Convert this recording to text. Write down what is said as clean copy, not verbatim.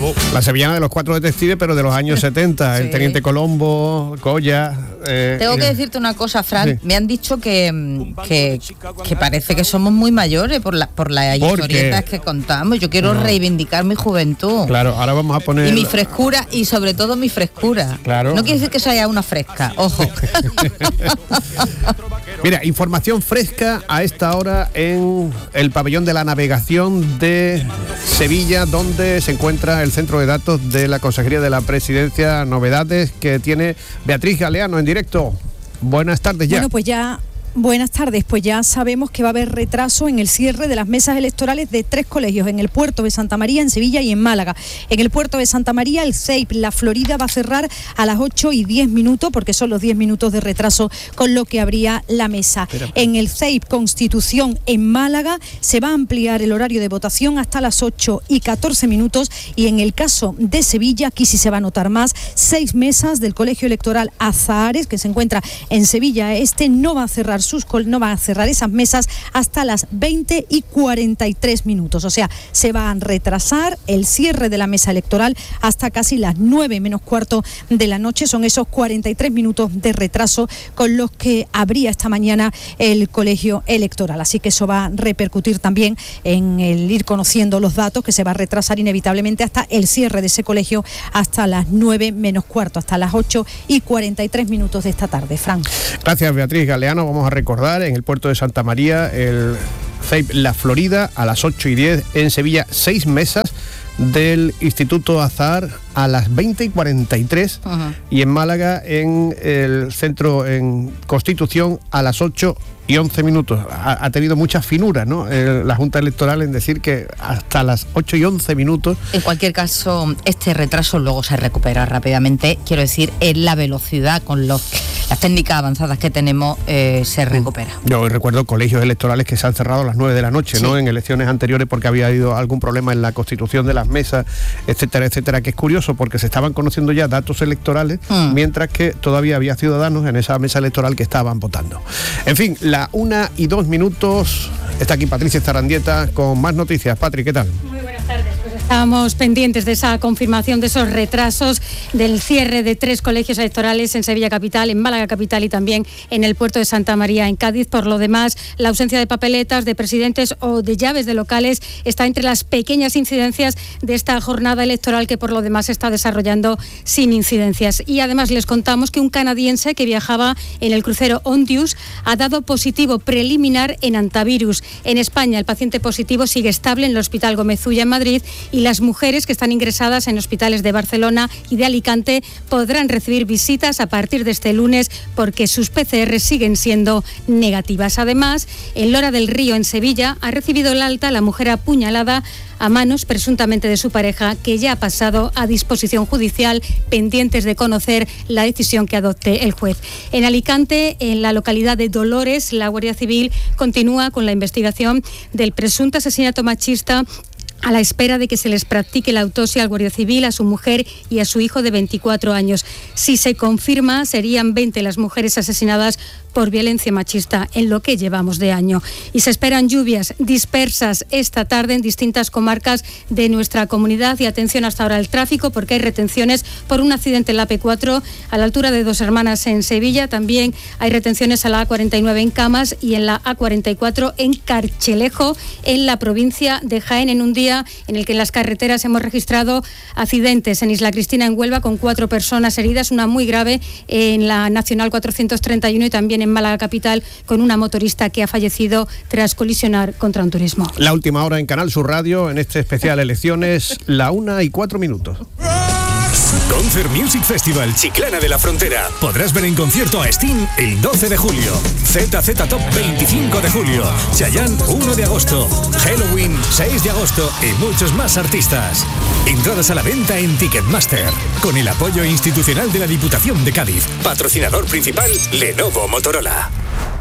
acabó. La sevillana de los 4 detectives, pero de los años 70. Sí. El Teniente Colombo, Colla... Tengo que decirte una cosa, Fran. Sí. Me han dicho que parece que somos muy mayores por las historietas que contamos. Yo quiero reivindicar mi juventud. Claro, ahora vamos a poner... Y mi frescura, y sobre todo mi frescura. Claro. No quiere decir que sea una fresca, ojo. Mira, información fresca a esta hora en el pabellón de la navegación de Sevilla, donde se encuentra el centro de datos de la Consejería de la Presidencia. Novedades que tiene Beatriz Galeano en directo. Buenas tardes ya. Bueno, pues ya... Buenas tardes, pues ya sabemos que va a haber retraso en el cierre de las mesas electorales de 3 colegios, en el puerto de Santa María, en Sevilla y en Málaga. En el puerto de Santa María, el CEIP La Florida va a cerrar a las 8:10, porque son los 10 minutos de retraso con lo que abría la mesa. En el CEIP Constitución en Málaga se va a ampliar el horario de votación hasta las 8:14, y en el caso de Sevilla, aquí sí se va a notar más, 6 mesas del Colegio Electoral Azahares, que se encuentra en Sevilla no va a cerrar esas mesas hasta las 20:43. O sea, se va a retrasar el cierre de la mesa electoral hasta casi las 9:15 de la noche. Son esos 43 minutos de retraso con los que abría esta mañana el colegio electoral. Así que eso va a repercutir también en el ir conociendo los datos, que se va a retrasar inevitablemente hasta el cierre de ese colegio hasta las 9:15, hasta las 8:43 de esta tarde. Fran. Gracias, Beatriz Galeano. Vamos a recordar, en el puerto de Santa María, el CEIP La Florida a las 8:10, en Sevilla 6 mesas del Instituto Azahar a las 20:43, y en Málaga, en el centro en Constitución, a las 8:11. Ha tenido mucha finura, ¿no?, la Junta Electoral en decir que hasta las 8:11. En cualquier caso, este retraso luego se recupera rápidamente. Quiero decir, en la velocidad con las técnicas avanzadas que tenemos se recupera. Yo recuerdo colegios electorales que se han cerrado a las 9 de la noche, sí, ¿no?, en elecciones anteriores, porque había habido algún problema en la constitución de las mesas, etcétera, etcétera, que es curioso porque se estaban conociendo ya datos electorales, mientras que todavía había ciudadanos en esa mesa electoral que estaban votando. En fin, la 1:02. Está aquí Patricia Zarandieta con más noticias. Patri, ¿qué tal? Muy buenas tardes. Estábamos pendientes de esa confirmación de esos retrasos del cierre de 3 colegios electorales en Sevilla capital, en Málaga capital y también en el puerto de Santa María, en Cádiz. Por lo demás, la ausencia de papeletas, de presidentes o de llaves de locales está entre las pequeñas incidencias de esta jornada electoral, que por lo demás se está desarrollando sin incidencias. Y además les contamos que un canadiense que viajaba en el crucero Ondius ha dado positivo preliminar en antivirus. En España, el paciente positivo sigue estable en el Hospital Gómez Ulla en Madrid, y las mujeres que están ingresadas en hospitales de Barcelona y de Alicante podrán recibir visitas a partir de este lunes, porque sus PCR siguen siendo negativas. Además, en Lora del Río, en Sevilla, ha recibido el alta la mujer apuñalada a manos presuntamente de su pareja, que ya ha pasado a disposición judicial, pendientes de conocer la decisión que adopte el juez. En Alicante, en la localidad de Dolores, la Guardia Civil continúa con la investigación del presunto asesinato machista, a la espera de que se les practique la autopsia al guardia civil, a su mujer y a su hijo de 24 años. Si se confirma, serían 20 las mujeres asesinadas por violencia machista en lo que llevamos de año. Y se esperan lluvias dispersas esta tarde en distintas comarcas de nuestra comunidad. Y atención hasta ahora al tráfico, porque hay retenciones por un accidente en la AP4 a la altura de Dos Hermanas en Sevilla. También hay retenciones a la A49 en Camas y en la A44 en Carchelejo, en la provincia de Jaén, en un día en el que en las carreteras hemos registrado accidentes. En Isla Cristina, en Huelva, con 4 personas heridas, una muy grave en la Nacional 431, y también en Málaga capital, con una motorista que ha fallecido tras colisionar contra un turismo. La última hora en Canal Sur Radio, en este especial elecciones, la 1:04. Concert Music Festival Chiclana de la Frontera. Podrás ver en concierto a Sting el 12 de julio, ZZ Top 25 de julio, Chayanne 1 de agosto, Halloween 6 de agosto y muchos más artistas. Entradas a la venta en Ticketmaster, con el apoyo institucional de la Diputación de Cádiz. Patrocinador principal, Lenovo Motorola.